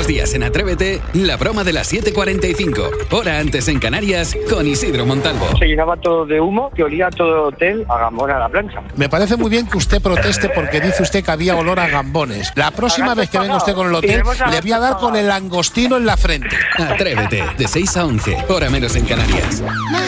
los días en Atrévete, la broma de las 7:45, hora antes en Canarias, con Isidro Montalvo. Se llenaba todo de humo, que olía todo el hotel a gambón a la plancha. Me parece muy bien que usted proteste porque dice usted que había olor a gambones. La próxima vez que venga usted con el hotel, le voy a dar con el langostino en la frente. Atrévete, de 6 a 11, hora menos en Canarias.